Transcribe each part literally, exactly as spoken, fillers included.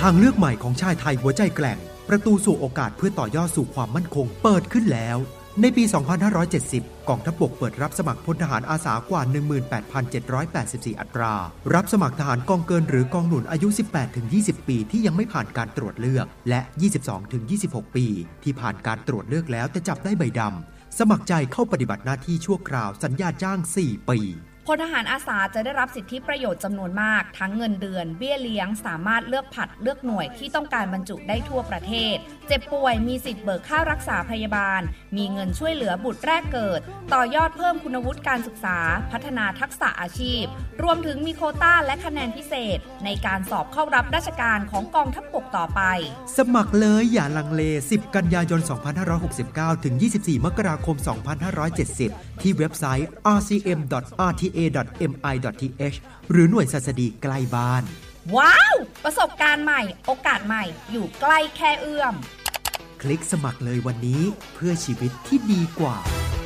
างเลือกใหม่ของชายไทยหัวใจแกร่งประตูสู่โอกาสเพื่อต่อยอดสู่ความมั่นคงเปิดขึ้นแล้วในปี สองพันห้าร้อยเจ็ดสิบ กองทัพบกเปิดรับสมัครพลทหารอาสากว่า หนึ่งหมื่นแปดพันเจ็ดร้อยแปดสิบสี่ อัตรารับสมัครทหารกองเกินหรือกองหนุนอายุ สิบแปดถึงยี่สิบ ปีที่ยังไม่ผ่านการตรวจเลือกและ ยี่สิบสองถึงยี่สิบหก ปีที่ผ่านการตรวจเลือกแล้วแต่จับได้ใบดำสมัครใจเข้าปฏิบัติหน้าที่ชั่วคราวสัญญาจ้าง สี่ ปีพลทหารอาสาจะได้รับสิทธิประโยชน์จำนวนมากทั้งเงินเดือนเบี้ยเลี้ยงสามารถเลือกผัดเลือกหน่วยที่ต้องการบรรจุได้ทั่วประเทศเจ็บป่วยมีสิทธิ์เบิกค่ารักษาพยาบาลมีเงินช่วยเหลือบุตรแรกเกิดต่อยอดเพิ่มคุณวุฒิการศึกษาพัฒนาทักษะอาชีพรวมถึงมีโควต้าและคะแนนพิเศษในการสอบเข้ารับราชการของกองทัพบกต่อไปสมัครเลยอย่าลังเลสิบกันยายนสองพันห้าร้อยหกสิบเก้าถึงยี่สิบสี่มกราคมสองพันห้าร้อยเจ็ดสิบที่เว็บไซต์ อาร์ ซี เอ็ม ดอท อาร์ ที เอ ดอท เอ็ม ไอ ดอท ที เอช หรือหน่วยศัสดีใกล้บ้านว้าวประสบการณ์ใหม่โอกาสใหม่อยู่ใกล้แค่เอื้อมคลิกสมัครเลยวันนี้เพื่อชีวิตที่ดีกว่า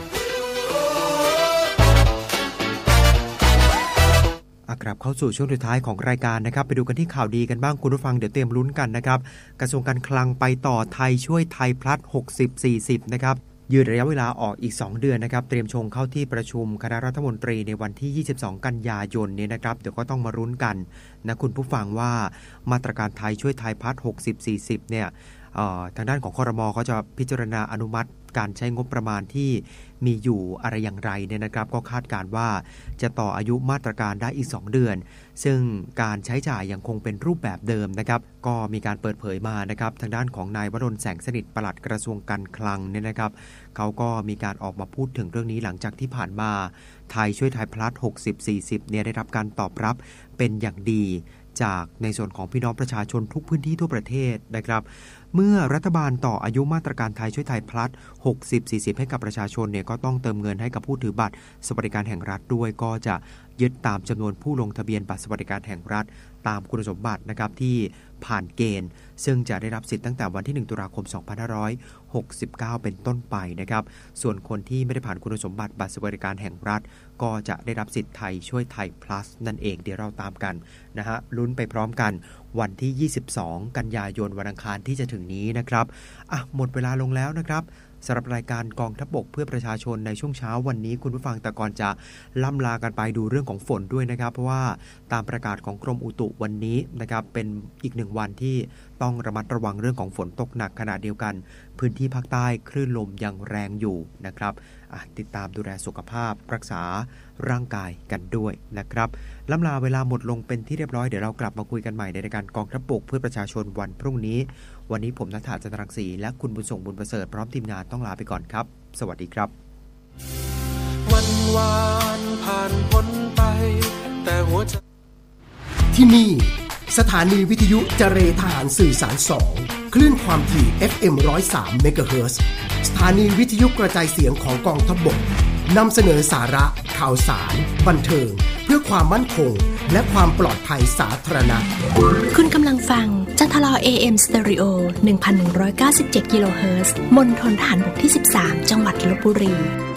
กลับเข้าสู่ช่วงสุดท้ายของรายการนะครับไปดูกันที่ข่าวดีกันบ้างคุณผู้ฟังเดี๋ยวเตรียมลุ้นกันนะครับกระทรวงการคลังไปต่อไทยช่วยไทยพลัส หกสิบ สี่สิบ นะครับยืดระยะเวลาออกอีกสองเดือนนะครับเตรียมชงเข้าที่ประชุมคณะรัฐมนตรีในวันที่ยี่สิบสองกันยายนนี้นะครับเดี๋ยวก็ต้องมารุ้นกันนะคุณผู้ฟังว่ามาตรการไทยช่วยไทยพลัส หกสิบ สี่สิบ เนี่ยทางด้านของครม.เขาจะพิจารณาอนุมัติการใช้งบประมาณที่มีอยู่อะไรอย่างไรเนี่ยนะครับก็คาดการว่าจะต่ออายุมาตรการได้อีกสองเดือนซึ่งการใช้จ่ายยังคงเป็นรูปแบบเดิมนะครับก็มีการเปิดเผยมานะครับทางด้านของนายวรนแสงสนิทปลัดกระทรวงการคลังเนี่ยนะครับเขาก็มีการออกมาพูดถึงเรื่องนี้หลังจากที่ผ่านมาไทยช่วยไทยพลัส หกสิบ สี่สิบ เนี่ยได้รับการตอบรับเป็นอย่างดีจากในส่วนของพี่น้องประชาชนทุกพื้นที่ทั่วประเทศนะครับเมื่อรัฐบาลต่ออายุมาตรการไทยช่วยไทยพลัส หกสิบ สี่สิบ ให้กับประชาชนเนี่ยก็ต้องเติมเงินให้กับผู้ถือบัตรสวัสดิการแห่งรัฐด้วยก็จะยึดตามจำนวนผู้ลงทะเบียนบัตรสวัสดิการแห่งรัฐตามคุณสมบัตินะครับที่ผ่านเกณฑ์ซึ่งจะได้รับสิทธิ์ตั้งแต่วันที่หนึ่งตุลาคมสองพันห้าร้อยหกสิบเก้าเป็นต้นไปนะครับส่วนคนที่ไม่ได้ผ่านคุณสมบัติบัตรสวัสดิการแห่งรัฐก็จะได้รับสิทธิ์ไทยช่วยไทย plus นั่นเองเดี๋ยวเราตามกันนะฮะลุ้นไปพร้อมกันวันที่ยี่สิบสองกันยายนวันอังคารที่จะถึงนี้นะครับอ่ะหมดเวลาลงแล้วนะครับสำหรับรายการกองทัพบกเพื่อประชาชนในช่วงเช้าวันนี้คุณผู้ฟังแต่ก่อนจะล่ำลากันไปดูเรื่องของฝนด้วยนะครับเพราะว่าตามประกาศของกรมอุตุวันนี้นะครับเป็นอีกหนึ่งวันที่ต้องระมัดระวังเรื่องของฝนตกหนักขณะเดียวกันพื้นที่ภาคใต้คลื่นลมยังแรงอยู่นะครับติดตามดูแลสุขภาพรักษาร่างกายกันด้วยนะครับล่ำลาเวลาหมดลงเป็นที่เรียบร้อยเดี๋ยวเรากลับมาคุยกันใหม่ในรายการกองทัพบกเพื่อประชาชนวันพรุ่งนี้วันนี้ผมณัฐฐา จันทรังสีและคุณบุญส่งบุญประเสริฐพร้อมทีมงานต้องลาไปก่อนครับสวัสดีครับวันวานผ่านพ้นไปแต่หัวใจที่นี่สถานีวิทยุเจรทหารสื่อสารสองคลื่นความถี่ เอฟ เอ็ม หนึ่งร้อยสาม เมกะเฮิรตซ์สถานีวิทยุกระจายเสียงของกองทัพบกนำเสนอสาระข่าวสารบันเทิงเพื่อความมั่นคงและความปลอดภัยสาธารณะคุณกำลังฟังจัทลอ เอ เอ็ม Stereo หนึ่งพันหนึ่งร้อยเก้าสิบเจ็ด กิโลเฮิรตซ์มณฑลทหารบกที่สิบสามจังหวัดลพบุรี